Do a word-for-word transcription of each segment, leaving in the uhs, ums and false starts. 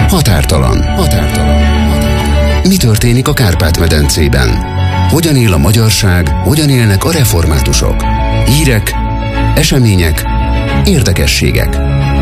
Határtalan. Határtalan. Mi történik a Kárpát-medencében? Hogyan él a magyarság, hogyan élnek a reformátusok? Hírek, események, érdekességek.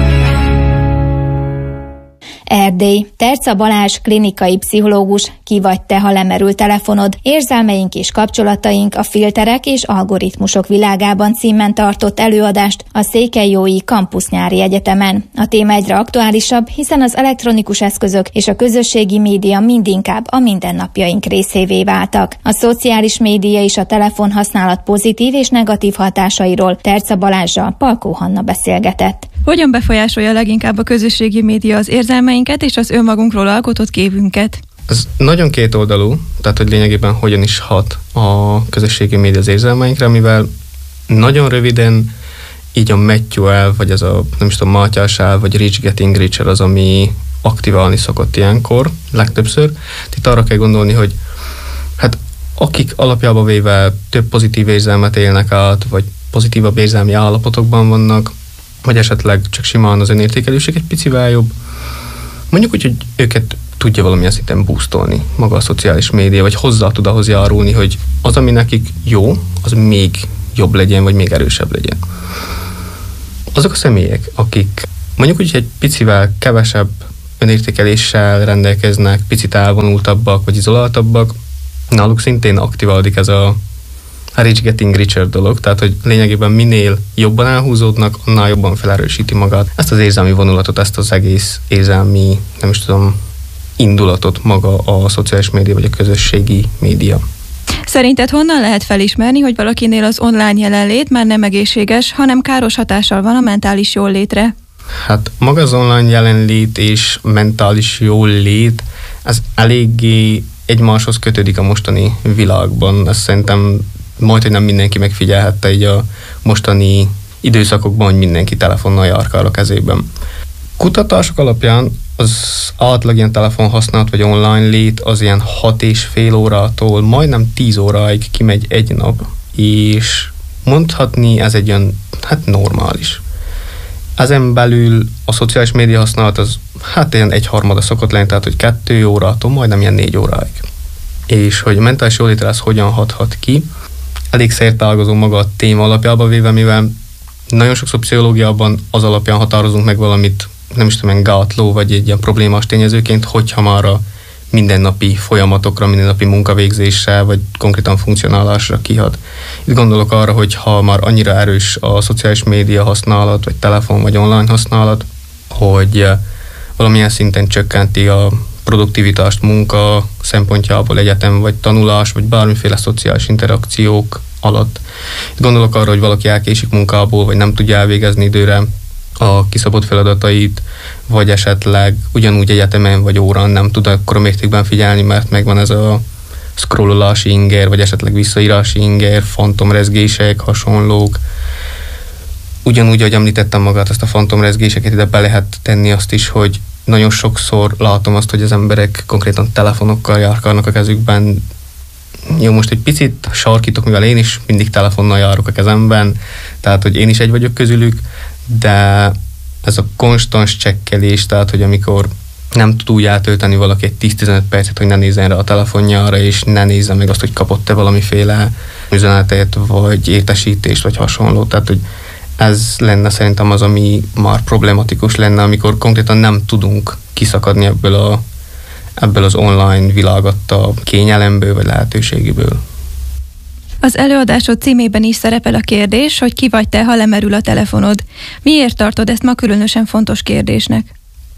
Erdély. Terca Balázs, klinikai pszichológus. Ki vagy te, ha lemerül telefonod? Érzelmeink és kapcsolataink a filterek és algoritmusok világában címen tartott előadást a Székelyjói Campus Nyári Egyetemen. A téma egyre aktuálisabb, hiszen az elektronikus eszközök és a közösségi média mindinkább a mindennapjaink részévé váltak. A szociális média és a telefonhasználat pozitív és negatív hatásairól Terca Balázssal Palkó Hanna beszélgetett. Hogyan befolyásolja leginkább a közösségi média az érzelmeinket és az önmagunkról alkotott képünket? Ez nagyon kétoldalú, tehát hogy lényegében hogyan is hat a közösségi média az érzelmeinkre, mivel nagyon röviden így a Matthew elv, vagy ez a nem is tudom, Mátyás elv, vagy Rich Getting Richer az, ami aktiválni szokott ilyenkor, legtöbbször. Itt arra kell gondolni, hogy hát akik alapjában véve több pozitív érzelmet élnek át, vagy pozitívabb érzelmi állapotokban vannak, vagy esetleg csak simán az önértékelésük egy picivel jobb. Mondjuk úgy, hogy őket tudja valamilyen szinten boostolni maga a szociális média, vagy hozzá tud ahhoz járulni, hogy az, ami nekik jó, az még jobb legyen, vagy még erősebb legyen. Azok a személyek, akik mondjuk úgy, hogy egy picivel kevesebb önértékeléssel rendelkeznek, picit elvonultabbak, vagy izoláltabbak, náluk szintén aktiválódik ez a a Rich Getting Richer dolog, tehát hogy lényegében minél jobban elhúzódnak, annál jobban felerősíti magát. Ezt az érzelmi vonulatot, ezt az egész érzelmi, nem is tudom, indulatot maga a szociális média vagy a közösségi média. Szerinted honnan lehet felismerni, hogy valakinél az online jelenlét már nem egészséges, hanem káros hatással van a mentális jólétre? Hát maga az online jelenlét és mentális jólét, ez eléggé egymáshoz kötődik a mostani világban. Ezt szerintem majd, hogy nem mindenki megfigyelhette így a mostani időszakokban, hogy mindenki telefonnal járkál a kezében. Kutatások alapján az átlag ilyen telefonhasználat vagy online lét az ilyen hat és fél órától majdnem tíz óráig kimegy egy nap, és mondhatni ez egy olyan, hát normális. Ezen belül a szociális média használat az hát ilyen egyharmada szokott lenni, tehát hogy kettő órától majdnem ilyen négy óráig. És hogy a mentális jólétre ez hogyan hathat ki, elég szerteágazó maga a téma alapjában véve, mivel nagyon sokszor pszichológiában az alapján határozunk meg valamit, nem is tudom, gátló, vagy egy ilyen problémás tényezőként, hogyha már a mindennapi folyamatokra, mindennapi munkavégzésre, vagy konkrétan funkcionálásra kihat. Itt gondolok arra, hogy ha már annyira erős a szociális média használat, vagy telefon, vagy online használat, hogy valamilyen szinten csökkenti a produktivitást munka szempontjából, egyetem, vagy tanulás, vagy bármiféle szociális interakciók alatt. Itt gondolok arra, hogy valaki elkésik munkából, vagy nem tudja elvégezni időre a kiszabott feladatait, vagy esetleg ugyanúgy egyetemen vagy órán nem tud akkora mértékben figyelni, mert megvan ez a scrollolási inger, vagy esetleg visszaírási inger, fantomrezgések, hasonlók. Ugyanúgy, ahogy említettem magát, ezt a fantomrezgéseket ide be lehet tenni azt is, hogy nagyon sokszor látom azt, hogy az emberek konkrétan telefonokkal járkálnak a kezükben. Jó, most egy picit sarkítok, mivel én is mindig telefonnal járok a kezemben, tehát, hogy én is egy vagyok közülük, de ez a konstans csekkelés, tehát, hogy amikor nem tud úgy eltölteni valaki egy tíz-tizenöt percet, hogy ne nézzen rá a telefonjára, és ne nézze meg azt, hogy kapott-e valamiféle üzenetet, vagy értesítést, vagy hasonló. Tehát, hogy ez lenne szerintem az, ami már problematikus lenne, amikor konkrétan nem tudunk kiszakadni ebből, a, ebből az online világatta kényelemből, vagy lehetőségéből. Az előadásod címében is szerepel a kérdés, hogy ki vagy te, ha lemerül a telefonod. Miért tartod ezt ma különösen fontos kérdésnek?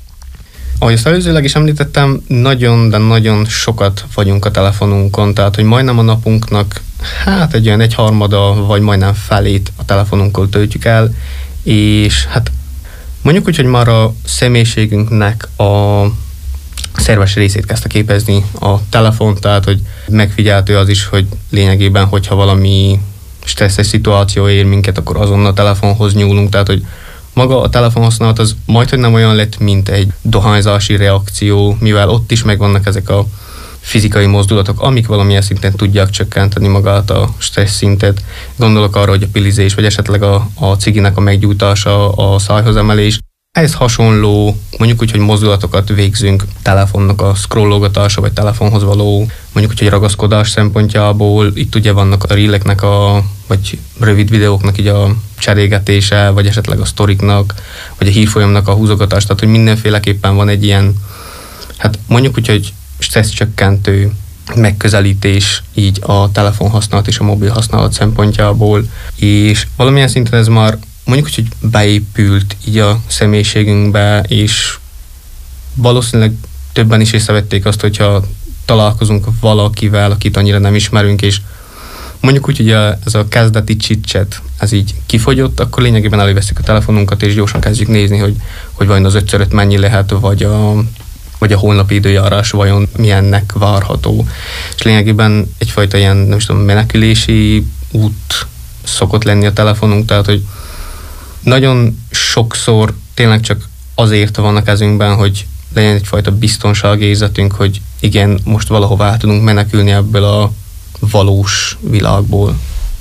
Ahogy azt előzőleg is említettem, nagyon, de nagyon sokat vagyunk a telefonunkon, tehát hogy majdnem a napunknak hát egy olyan egyharmada, vagy majdnem felét a telefonunkkal töltjük el, és hát mondjuk úgy, hogy már a személyiségünknek a szerves részét kezdte képezni a telefon, tehát hogy megfigyelhető az is, hogy lényegében, hogyha valami stresszes szituáció ér minket, akkor azonnal a telefonhoz nyúlunk, tehát hogy maga a telefonhasználat az majdhogy nem olyan lett, mint egy dohányzási reakció, mivel ott is megvannak ezek a fizikai mozdulatok, amik valamilyen szinten tudják csökkenteni magát a stressz szintet. Gondolok arra, hogy a pilizés, vagy esetleg a, a ciginek a meggyújtása, a szájhoz emelés. ehhez hasonló, mondjuk úgy, hogy mozdulatokat végzünk telefonnak a scrollogatása, vagy telefonhoz való, mondjuk úgy, hogy ragaszkodás szempontjából. Itt ugye vannak a reeleknek, a, vagy rövid videóknak így a cserégetése, vagy esetleg a sztoriknak, vagy a hírfolyamnak a húzogatás, tehát hogy mindenféleképpen van egy ilyen, hát mondjuk úgy, hogy stresszcsökkentő megközelítés így a telefonhasználat és a mobil használat szempontjából, és valamilyen szinten ez már mondjuk úgy, hogy beépült így a személyiségünkbe, és valószínűleg többen is észrevették azt, hogyha találkozunk valakivel, akit annyira nem ismerünk, és mondjuk úgy, hogy a, ez a kezdeti chit-chat, ez így kifogyott, akkor lényegében előveszünk a telefonunkat, és gyorsan kezdjük nézni, hogy, hogy vajon az ötször öt mennyi lehet, vagy a, vagy a holnapi időjárás vajon milyennek várható. És lényegében egyfajta ilyen, nem is tudom, menekülési út szokott lenni a telefonunk, tehát, hogy nagyon sokszor tényleg csak azért van a kezünkben, hogy legyen egyfajta biztonságérzetünk, hogy igen, most valahova el tudunk menekülni ebből a valós világból.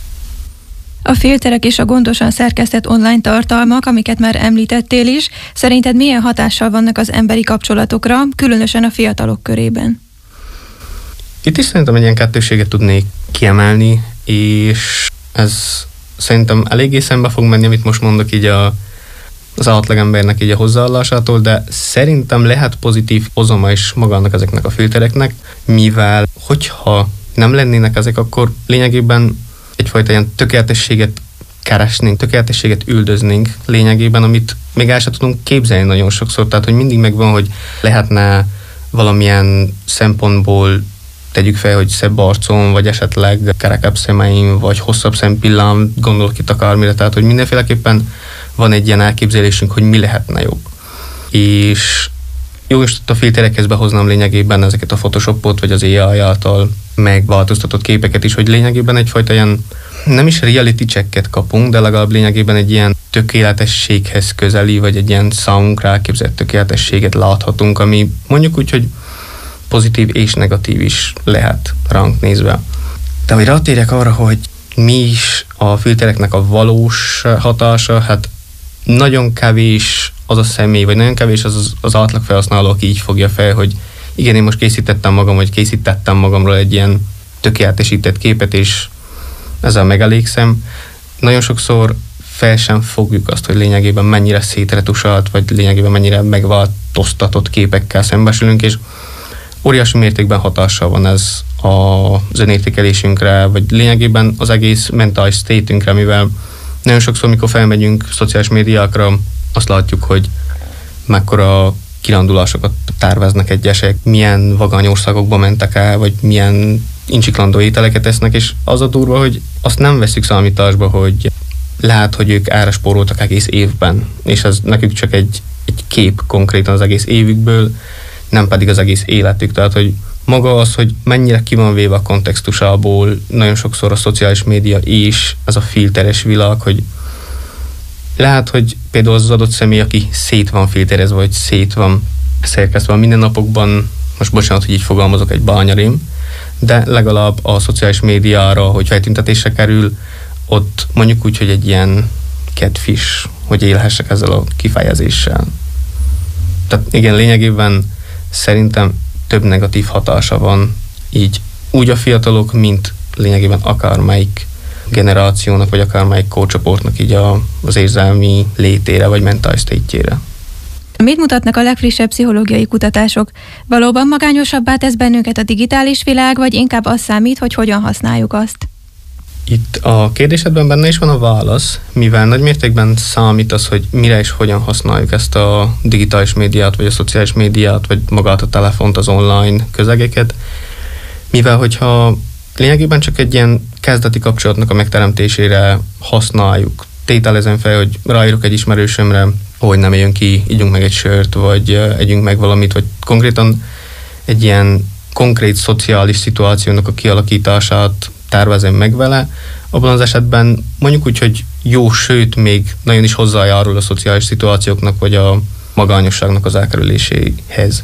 A filterek és a gondosan szerkesztett online tartalmak, amiket már említettél is, szerinted milyen hatással vannak az emberi kapcsolatokra, különösen a fiatalok körében? Itt is szerintem egy ilyen kettőséget tudnék kiemelni, és ez szerintem eléggé szembe fog menni, amit most mondok így a, az átlagembernek így a hozzáállásától, de szerintem lehet pozitív hozama is magának ezeknek a filtereknek, mivel hogyha nem lennének ezek, akkor lényegében egyfajta ilyen tökéletességet keresnénk, tökéletességet üldöznénk lényegében, amit még el sem tudunk képzelni nagyon sokszor, tehát hogy mindig megvan, hogy lehetne valamilyen szempontból tegyük fel, hogy szebb arcom, vagy esetleg kerekebb szemeim, vagy hosszabb szempillám, gondolok itt akármire, tehát hogy mindenféleképpen van egy ilyen elképzelésünk, hogy mi lehetne jobb. És jó, és a filterekhez behoznám lényegében ezeket a Photoshopot, vagy az á i által megváltoztatott képeket is, hogy lényegében egyfajta ilyen, nem is reality checket kapunk, de legalább lényegében egy ilyen tökéletességhez közeli, vagy egy ilyen számunkra elképzelt tökéletességet láthatunk, ami mondjuk úgy, hogy pozitív és negatív is lehet ránk nézve. De hogy rátérjek arra, hogy mi is a filtereknek a valós hatása, hát nagyon kevés az a személy, vagy nagyon kevés az az, az átlag felhasználó, aki így fogja fel, hogy igen, én most készítettem magam, vagy készítettem magamról egy ilyen tökéletesített képet, és ezzel megelégszem. Nagyon sokszor fel sem fogjuk azt, hogy lényegében mennyire szétretusált, vagy lényegében mennyire megváltoztatott képekkel szembesülünk, és óriási mértékben hatással van ez az önértékelésünkre, vagy lényegében az egész mentális state-ünkre, mivel nagyon sokszor, mikor felmegyünk szociális médiákra, azt látjuk, hogy mekkora kirándulásokat terveznek egyesek, milyen vagány országokba mentek el, vagy milyen incsiklandó ételeket esznek, és az a durva, hogy azt nem veszük számításba, hogy lehet, hogy ők erre spóroltak egész évben, és ez nekük csak egy, egy kép konkrétan az egész évükből, nem pedig az egész életük. Tehát, hogy maga az, hogy mennyire ki van véve a kontextusából, nagyon sokszor a szociális média és ez a filteres világ, hogy lehet, hogy például az adott személy, aki szét van filterezve, vagy szét van szerkesztve a mindennapokban, most bocsánat, hogy így fogalmazok, egy bányarém, de legalább a szociális médiára, hogy feltüntetésre kerül, ott mondjuk úgy, hogy egy ilyen catfish, hogy élhessek ezzel a kifejezéssel. Tehát igen, lényegében szerintem több negatív hatása van így úgy a fiatalok, mint lényegében akármelyik generációnak, vagy akármelyik korcsoportnak így a, az érzelmi létére, vagy mentális state-jére. Mit mutatnak a legfrissebb pszichológiai kutatások? Valóban magányosabbá tesz bennünket a digitális világ, vagy inkább az számít, hogy hogyan használjuk azt? Itt a kérdésedben benne is van a válasz, mivel nagymértékben számít az, hogy mire és hogyan használjuk ezt a digitális médiát, vagy a szociális médiát, vagy magát a telefont, az online közegeket, mivel hogyha lényegében csak egy ilyen kezdeti kapcsolatnak a megteremtésére használjuk. Tételezem fel, hogy ráírok egy ismerősömre, hogy nem jön ki, ígyunk meg egy sört, vagy együnk meg valamit, vagy konkrétan egy ilyen konkrét szociális szituációnak a kialakítását tervezem meg vele, abban az esetben mondjuk úgy, hogy jó, sőt, még nagyon is hozzájárul a szociális szituációknak, vagy a magányosságnak az elkerüléséhez.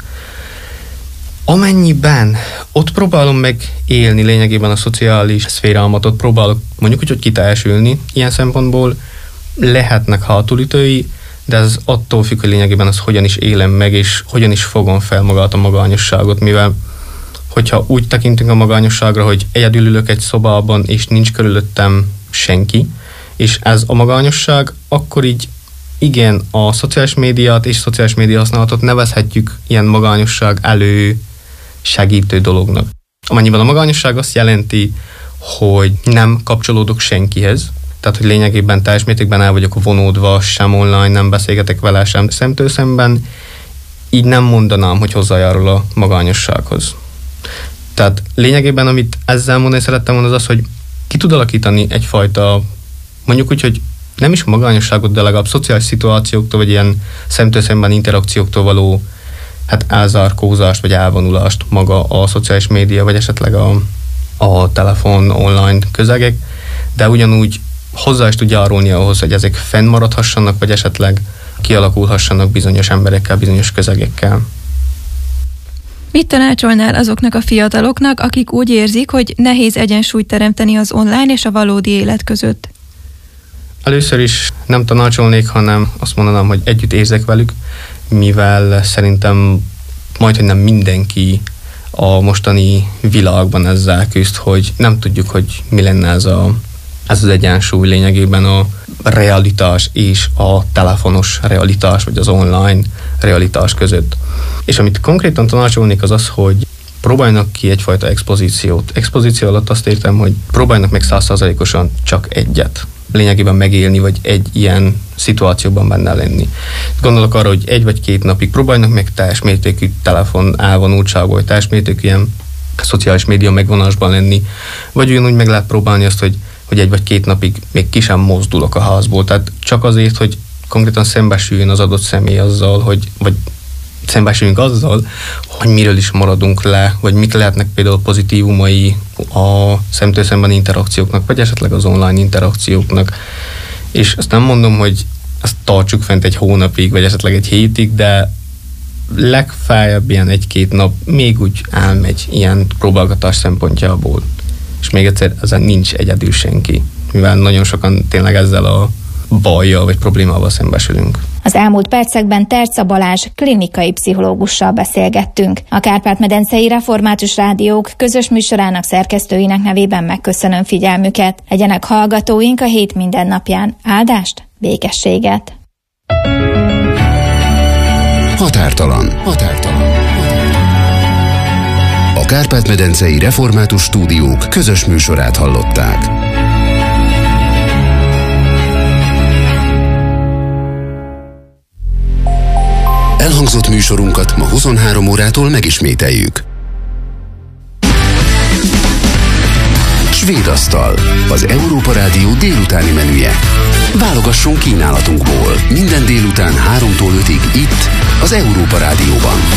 Amennyiben ott próbálom meg élni lényegében a szociális szférámat, ott próbálok mondjuk úgy, hogy kiteljesülni ilyen szempontból, lehetnek hátulütői, de ez attól függ, hogy lényegében az hogyan is élem meg, és hogyan is fogom fel magát a magányosságot, mivel hogyha úgy tekintünk a magányosságra, hogy egyedül ülök egy szobában, és nincs körülöttem senki, és ez a magányosság, akkor így igen, a szociális médiát és szociális média használatot nevezhetjük ilyen magányosság elő segítő dolognak. Amennyiben a magányosság azt jelenti, hogy nem kapcsolódok senkihez, tehát hogy lényegében teljes mértékben el vagyok vonódva, sem online, nem beszélgetek vele, sem szemtől szemben, így nem mondanám, hogy hozzájárul a magányossághoz. Tehát lényegében, amit ezzel mondani szerettem volna, az az, hogy ki tud alakítani egyfajta, mondjuk úgy, hogy nem is magányosságot, de legalább szociális szituációktól, vagy ilyen szemtől szemben interakcióktól való hát elzárkózást, vagy elvonulást maga a szociális média, vagy esetleg a, a telefon, online közegek, de ugyanúgy hozzá is tud járulni ahhoz, hogy ezek fennmaradhassanak, vagy esetleg kialakulhassanak bizonyos emberekkel, bizonyos közegekkel. Mit tanácsolnál azoknak a fiataloknak, akik úgy érzik, hogy nehéz egyensúlyt teremteni az online és a valódi élet között? Először is nem tanácsolnék, hanem azt mondanám, hogy együtt érzek velük, mivel szerintem majdhogy nem mindenki a mostani világban ezzel küzd, hogy nem tudjuk, hogy mi lenne ez, a, ez az egyensúly lényegében a realitás és a telefonos realitás, vagy az online realitás között. És amit konkrétan tanácsolnék az az, hogy próbáljanak ki egyfajta expozíciót. Expozíció alatt azt értem, hogy próbáljanak meg száz százalékosan csak egyet lényegében megélni, vagy egy ilyen szituációban benne lenni. Gondolok arra, hogy egy vagy két napig próbáljanak meg teljes mértékű telefon elvonultságból, vagy teljes mértékű ilyen szociális média megvonásban lenni, vagy ugyanúgy meg lehet próbálni azt, hogy, hogy egy vagy két napig még ki sem mozdulok a házból. Tehát csak azért, hogy konkrétan szembesüljön az adott személy azzal, hogy, vagy szembesüljünk azzal, hogy miről is maradunk le, vagy mik lehetnek például pozitívumai a szemtől szemben interakcióknak, vagy esetleg az online interakcióknak. És ezt nem mondom, hogy ezt tartsuk fent egy hónapig, vagy esetleg egy hétig, de legfeljebb ilyen egy-két nap még úgy elmegy ilyen próbálgatás szempontjából. És még egyszer, ezen nincs egyedül senki, mivel nagyon sokan tényleg ezzel a bajjal vagy problémával szembesülünk. Az elmúlt percekben Terca Balázs klinikai pszichológussal beszélgettünk. A Kárpát-medencei Református Rádiók közös műsorának szerkesztőinek nevében megköszönöm figyelmüket. Legyenek hallgatóink a hét minden napján. Áldást, békességet! Határtalan. Határtalan. A Kárpát-medencei Református Stúdiók közös műsorát hallották. Elhangzott műsorunkat ma huszonhárom órától megismételjük. Svéd asztal, az Európa Rádió délutáni menüje. Válogassunk kínálatunkból. Minden délután háromtól ötig itt, az Európa Rádióban.